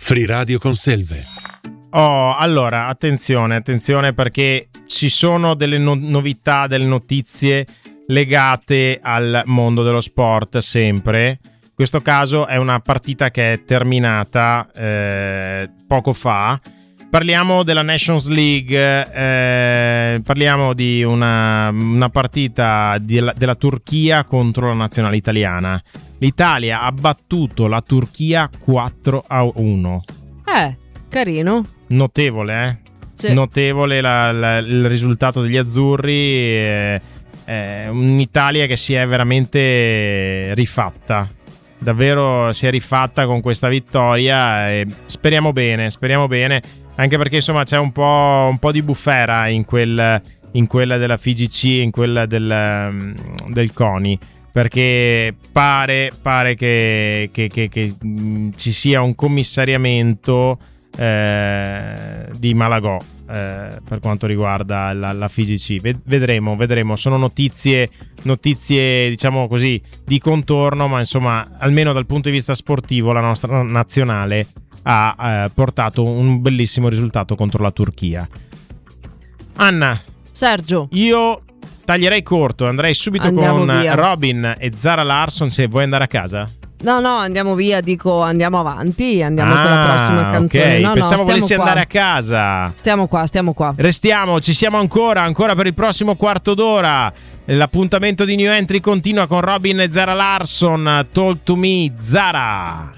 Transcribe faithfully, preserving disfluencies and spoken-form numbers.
Free Radio Conselve. Oh, allora, attenzione, attenzione perché ci sono delle no- novità, delle notizie legate al mondo dello sport sempre. In questo caso è una partita che è terminata eh, poco fa. Parliamo della Nations League, eh, parliamo di una, una partita di, della Turchia contro la nazionale italiana. L'Italia ha battuto la Turchia quattro a uno. Eh, carino. Notevole, eh? Sì. Notevole la, la, il risultato degli azzurri. Eh, eh, un'Italia che si è veramente rifatta. Davvero si è rifatta con questa vittoria e speriamo bene, speriamo bene, anche perché insomma c'è un po', un po' di bufera in, quel, in quella della F I G C, in quella del, del CONI, perché pare, pare che, che, che, che mh, ci sia un commissariamento eh, di Malagò eh, per quanto riguarda la, la F I G C. Vedremo, vedremo. Sono notizie, notizie diciamo così di contorno, ma insomma almeno dal punto di vista sportivo la nostra nazionale ha eh, portato un bellissimo risultato contro la Turchia. Anna, Sergio, io taglierei corto, andrei subito Andiamo con via. Robin e Zara Larsson. Se vuoi andare a casa? No, no, andiamo via, dico andiamo avanti, andiamo ah, con la prossima canzone. Ok, no, pensavo no, volessi qua. andare a casa. Stiamo qua, stiamo qua. Restiamo, ci siamo ancora, ancora per il prossimo quarto d'ora. L'appuntamento di New Entry continua con Robin e Zara Larsson. Talk to me, Zara.